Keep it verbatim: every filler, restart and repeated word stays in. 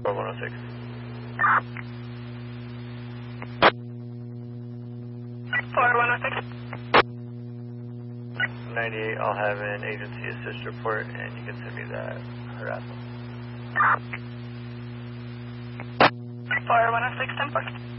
one oh six. four one oh six. ninety-eight, I'll have an agency assist report and you can send me that harassment. four one oh six, ten four.